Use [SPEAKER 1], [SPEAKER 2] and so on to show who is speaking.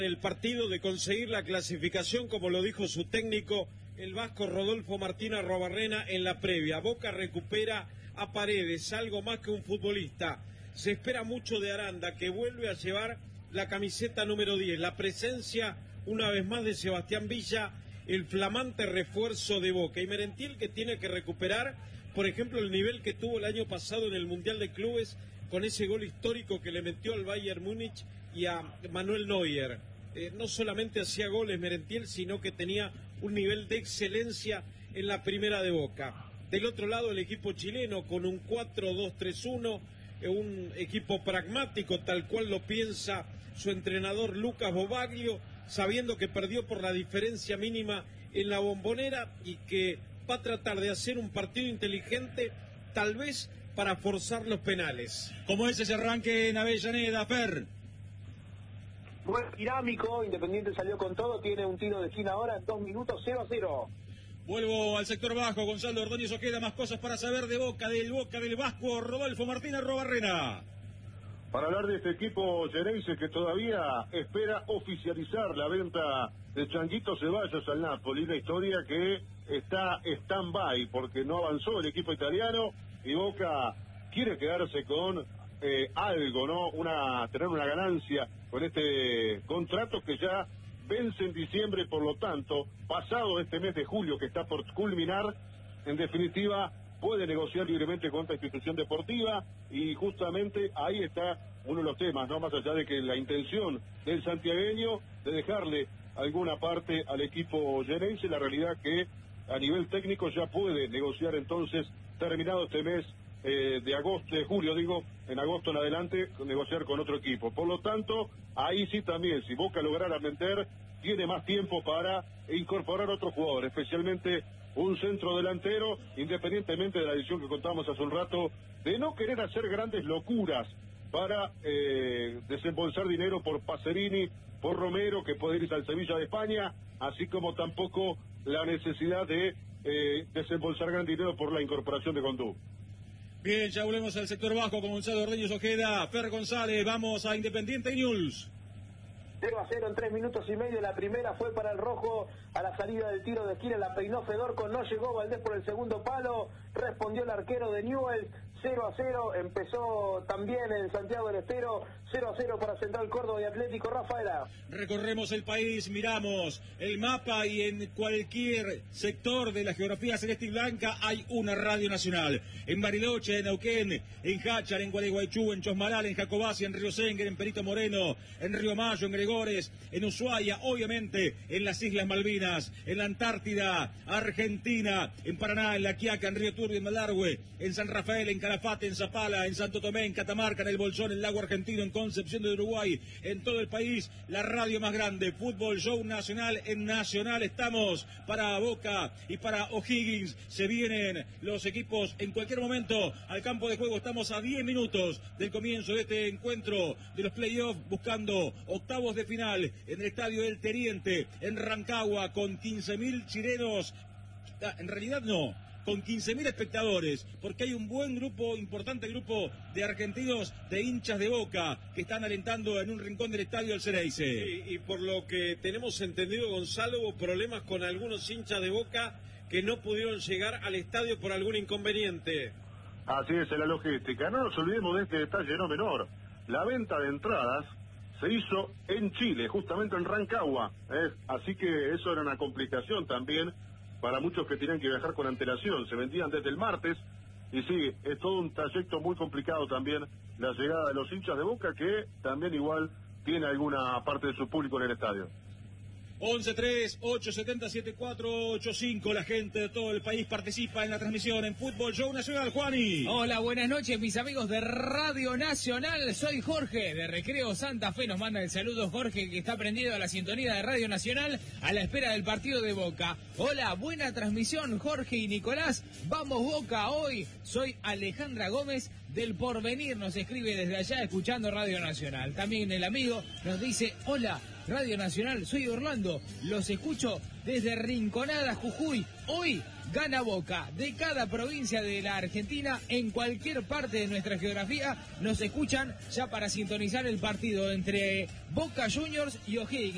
[SPEAKER 1] El partido de conseguir la clasificación, como lo dijo su técnico, el vasco Rodolfo Martín Arrobarrena en la previa. Boca recupera a Paredes, algo más que un futbolista. Se espera mucho de Aranda, que vuelve a llevar la camiseta número 10. La presencia, una vez más, de Sebastián Villa, el flamante refuerzo de Boca. Y Merentiel, que tiene que recuperar, por ejemplo, el nivel que tuvo el año pasado en el Mundial de Clubes, con ese gol histórico que le metió al Bayern Múnich y a Manuel Neuer. No solamente hacía goles Merentiel, sino que tenía un nivel de excelencia en la primera de Boca. Del otro lado, el equipo chileno con un 4-2-3-1, un equipo pragmático, tal cual lo piensa su entrenador Lucas Bobaglio, sabiendo que perdió por la diferencia mínima en la Bombonera y que va a tratar de hacer un partido inteligente, tal vez para forzar los penales.
[SPEAKER 2] ¿Cómo es ese arranque en Avellaneda, Fer?
[SPEAKER 3] Buen dinámico, Independiente salió con todo, tiene un tiro de esquina ahora en 2 minutos, 0-0.
[SPEAKER 2] Vuelvo al sector bajo, Gonzalo Ordóñez Ojeda, más cosas para saber de Boca del Vasco, Rodolfo Martín Arrobarrena.
[SPEAKER 4] Para hablar de este equipo Gerense que todavía espera oficializar la venta de Changuito Ceballos al Napoli, una historia que está stand-by porque no avanzó el equipo italiano y Boca quiere quedarse con algo, ¿no? Tener una ganancia con este contrato que ya vence en diciembre, por lo tanto, pasado este mes de julio que está por culminar, en definitiva, puede negociar libremente con esta institución deportiva y justamente ahí está uno de los temas, ¿no? Más allá de que la intención del santiagueño de dejarle alguna parte al equipo gerense, la realidad que a nivel técnico ya puede negociar entonces, terminado este mes de julio, en agosto en adelante, negociar con otro equipo. Por lo tanto, ahí sí también, si Boca lograra vender, tiene más tiempo para incorporar otro jugador, especialmente un centro delantero, independientemente de la decisión que contábamos hace un rato, de no querer hacer grandes locuras para desembolsar dinero por Pacerini, por Romero, que puede irse al Sevilla de España, así como tampoco la necesidad de desembolsar gran dinero por la incorporación de Gondú.
[SPEAKER 2] Bien, ya volvemos al sector bajo con Gonzalo Ordóñez Ojeda, Fer González, vamos a Independiente News.
[SPEAKER 3] 0-0 en 3 minutos y medio, la primera fue para el rojo, a la salida del tiro de esquina la peinó Fedorco, no llegó Valdés por el segundo palo, respondió el arquero de Newell's, 0-0, empezó también en Santiago del Estero, 0-0 para Central Córdoba y Atlético. Rafaela.
[SPEAKER 2] Recorremos el país, miramos el mapa y en cualquier sector de la geografía celeste y blanca hay una radio nacional. En Bariloche, en Neuquén, en Háchar, en Gualeguaychú, en Chosmalal, en Jacobasi, en Río Senguer, en Perito Moreno, en Río Mayo, en Gregores, en Ushuaia, obviamente en las Islas Malvinas, en la Antártida, Argentina, en Paraná, en La Quiaca, en Río Turbio, en Malargüe, en San Rafael, en Calafate, en Zapala, en Santo Tomé, en Catamarca, en El Bolsón, en el Lago Argentino, en Concepción de Uruguay, en todo el país, la radio más grande, Fútbol Show Nacional. En Nacional estamos para Boca y para O'Higgins. Se vienen los equipos en cualquier momento al campo de juego. Estamos a 10 minutos del comienzo de este encuentro de los playoffs, buscando octavos de final en el estadio El Teniente, en Rancagua, con 15.000 chilenos. En realidad no, con 15.000 espectadores, porque hay un buen grupo, importante grupo de argentinos, de hinchas de Boca, que están alentando en un rincón del estadio el Xereyce.
[SPEAKER 1] Y por lo que tenemos entendido, Gonzalo, hubo problemas con algunos hinchas de Boca que no pudieron llegar al estadio por algún inconveniente.
[SPEAKER 4] Así es, en la logística. No nos olvidemos de este detalle no menor. La venta de entradas se hizo en Chile, justamente en Rancagua, así que eso era una complicación también para muchos que tenían que viajar con antelación. Se vendían desde el martes y sí, es todo un trayecto muy complicado también la llegada de los hinchas de Boca, que también igual tiene alguna parte de su público en el estadio.
[SPEAKER 2] 11-3-870-7485, la gente de todo el país participa en la transmisión en Fútbol Show Nacional. Juani.
[SPEAKER 5] Hola, buenas noches mis amigos de Radio Nacional, soy Jorge de Recreo Santa Fe, nos manda el saludo Jorge, que está prendido a la sintonía de Radio Nacional a la espera del partido de Boca. Hola, buena transmisión Jorge y Nicolás, vamos Boca hoy, soy Alejandra Gómez del Porvenir, nos escribe desde allá escuchando Radio Nacional. También el amigo nos dice, hola Radio Nacional, soy Orlando, los escucho desde Rinconada, Jujuy. Hoy gana Boca. De cada provincia de la Argentina, en cualquier parte de nuestra geografía, nos escuchan ya para sintonizar el partido entre Boca Juniors y O'Higgins.